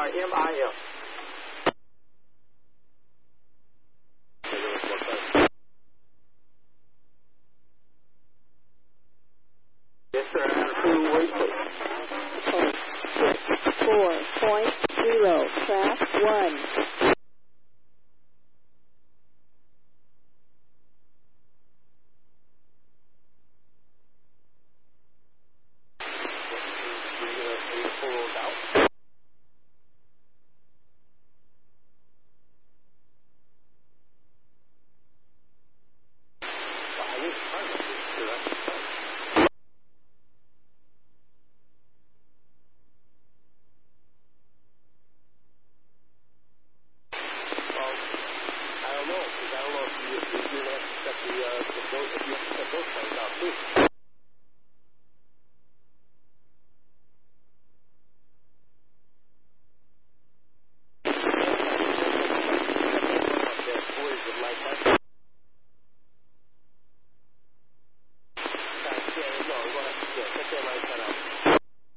RMIM. Yes, sir. Approve, wait, please. Code 64.0, track 1. I don't know if you have to set those things out too.